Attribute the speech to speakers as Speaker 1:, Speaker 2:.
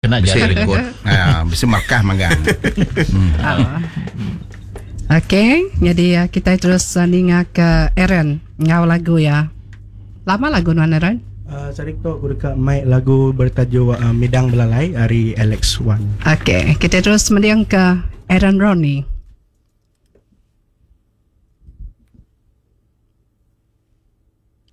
Speaker 1: kena
Speaker 2: bisa
Speaker 1: jadi.
Speaker 2: rekod. Bisa markah magang.
Speaker 3: Okey, jadi kita terus dengar ke Aaron ngau lagu ya. Lama lagu nuan Aaron?
Speaker 4: Sarik tu aku dekat mic lagu bertajuk Midang Belalai dari Alex Wan.
Speaker 3: Okey, kita terus mendengar ke Aaron Ronnie.